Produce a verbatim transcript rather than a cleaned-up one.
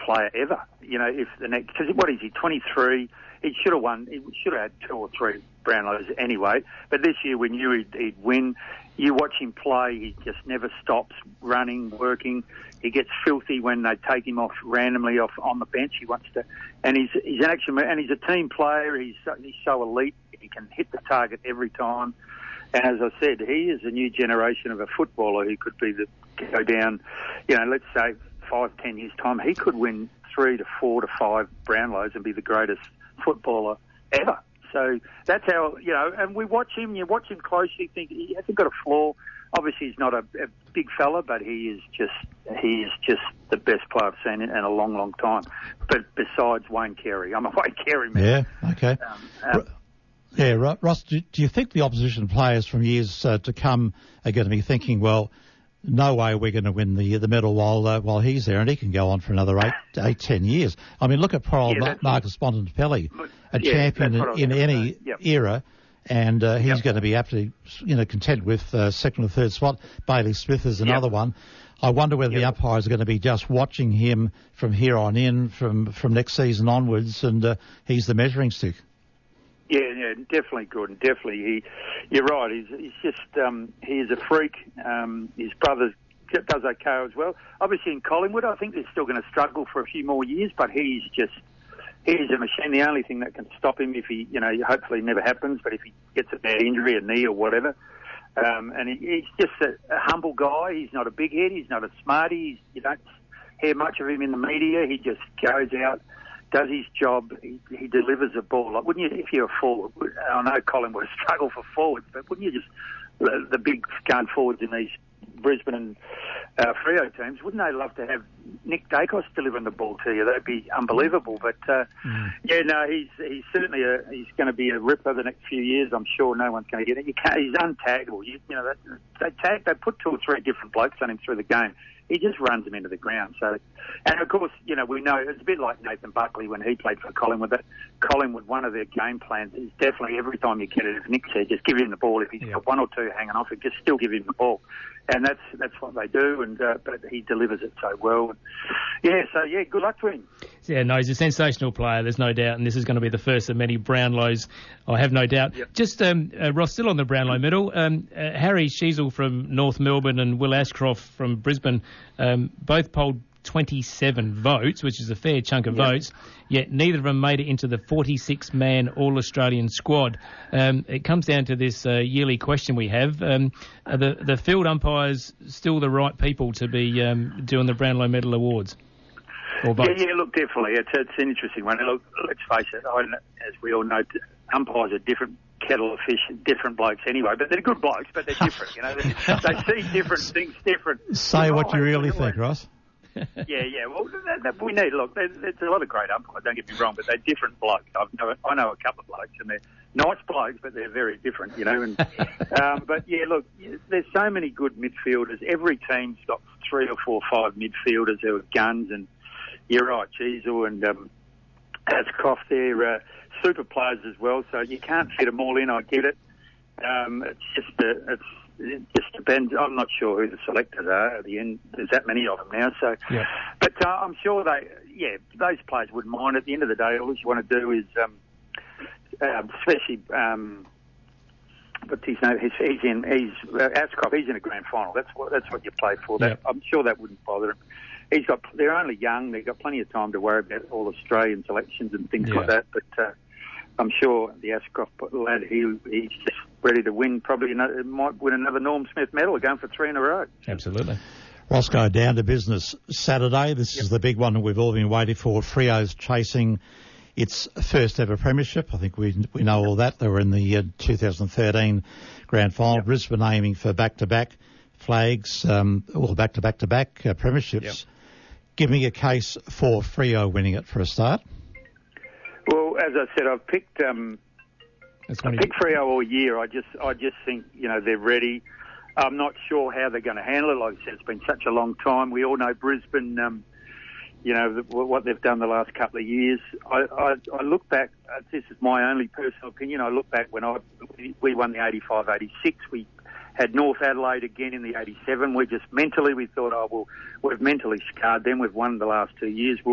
player ever. You know, if the next, because what is he, twenty-three? He should have won. He should have had two or three Brownlows anyway. But this year we knew he'd, he'd win. You watch him play, he just never stops running, working. He gets filthy when they take him off randomly off on the bench. He wants to, and he's he's an action and he's a team player. He's so, he's so elite. He can hit the target every time. And as I said, he is a new generation of a footballer who could be the go down. You know, let's say five, ten years time, he could win three to four to five Brownlows and be the greatest footballer ever. So that's how, you know, and we watch him, you watch him closely, think he hasn't got a flaw. Obviously he's not a, a big fella, but he is just, he is just the best player I've seen in, in a long, long time. But besides Wayne Carey, I'm a Wayne Carey man. Yeah, okay. Um, um, yeah, Ross, do, do you think the opposition players from years uh, to come are going to be thinking, well, no way we're going to win the the medal while uh, while he's there, and he can go on for another eight, eight ten years. I mean, look at poor old yeah, Marcus Bontempelli, a yeah, champion in, in any yep. era, and uh, he's yep. going to be absolutely, you know, content with uh, second or third spot. Bailey Smith is another yep. one. I wonder whether yep. the umpires are going to be just watching him from here on in, from from next season onwards, and uh, he's the measuring stick. Yeah, yeah, definitely good, and definitely he. You're right. He's he's just um, he is a freak. Um, his brother does okay as well. Obviously in Collingwood, I think they're still going to struggle for a few more years, but he's just he's a machine. The only thing that can stop him, if he, you know, hopefully never happens, but if he gets a bad injury, a knee or whatever, um, and he, he's just a, a humble guy. He's not a big head. He's not a smarty. He's, you don't hear much of him in the media. He just goes out, does his job, he, he delivers a ball. Like, wouldn't you, if you're a forward, I know Collingwood struggle for forwards, but wouldn't you just, the, the big going forwards in these Brisbane and uh, Freo teams, wouldn't they love to have Nick Dacos delivering the ball to you? That'd be unbelievable. But, uh, mm. yeah, no, he's he's certainly a, he's going to be a ripper the next few years. I'm sure no one's going to get it. You can't, he's untaggable. You, you know, they, they tag, they put two or three different blokes on him through the game. He just runs them into the ground. So, and of course, you know, we know it's a bit like Nathan Buckley when he played for Collingwood. That Collingwood, one of their game plans is definitely every time you get it, as Nick said, just give him the ball. If he's yeah. got one or two hanging off it, just still give him the ball. And that's that's what they do. And uh, but he delivers it so well. And, yeah, so yeah, good luck to him. Yeah, no, he's a sensational player. There's no doubt, and this is going to be the first of many Brownlows. I have no doubt. Yep. Just um, uh, Ross, still on the Brownlow medal. Um, uh, Harry Sheasel from North Melbourne and Will Ashcroft from Brisbane, um, both polled twenty-seven votes, which is a fair chunk of yep. votes, yet neither of them made it into the forty-six man All-Australian squad. Um, it comes down to this uh, yearly question we have. Um, are the, the field umpires still the right people to be um, doing the Brownlow Medal Awards? Or votes? Yeah, yeah, look, definitely. It's, it's an interesting one. Look, let's face it, I, as we all know, umpires are different kettle of fish, different blokes anyway, but they're good blokes, but they're different, you know. They, they see different things different. Say what you really think, Ross. yeah, yeah. Well, that, that we need. Look, there's, there's a lot of great umpires. Don't get me wrong, but they're different blokes. I've know, I know a couple of blokes, and they're nice blokes, but they're very different, you know. And um, but yeah, look, there's so many good midfielders. Every team's got three or four, or five midfielders who are guns, and you're right, Cheezel and um, Ashcroft. They're uh, super players as well. So you can't fit them all in. I get it. Um, it's just a, it's. It just depends. I'm not sure who the selectors are at the end. There's that many of them now. So, yeah. But uh, I'm sure they, yeah, those players wouldn't mind. At the end of the day, all you want to do is, um, uh, especially, um, what's his name? He's, he's in, he's uh, Ashcroft. He's in a grand final. That's what that's what you play for. That, yeah. I'm sure that wouldn't bother him. He's got. They're only young. They've got plenty of time to worry about all Australian selections and things yeah. like that. But uh, I'm sure the Ashcroft lad, he he's just ready to win, probably another, might win another Norm Smith medal, going for three in a row. Absolutely. Roscoe, down to business Saturday. This yep. is the big one that we've all been waiting for. Freo's chasing its first ever premiership. I think we we know all that. They were in the uh, two thousand thirteen grand final. Yep. Brisbane aiming for back-to-back flags, um, well, back-to-back-to-back uh, premierships. Yep. Give me a case for Freo winning it for a start. Well, as I said, I've picked... Um, I picked Freo all year. I just, I just think, you know, they're ready. I'm not sure how they're going to handle it. Like I said, it's been such a long time. We all know Brisbane, um, you know, the, what they've done the last couple of years. I, I, I look back, uh, this is my only personal opinion, I look back when I we won the eighty-five eighty-six. We had North Adelaide again in the eighty-seven. We just mentally, we thought, oh, well, we've mentally scarred them. We've won the last two years. We'll